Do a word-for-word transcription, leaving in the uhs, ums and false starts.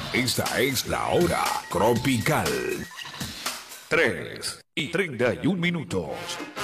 Esta es la hora tropical. Tres y treinta y un minutos.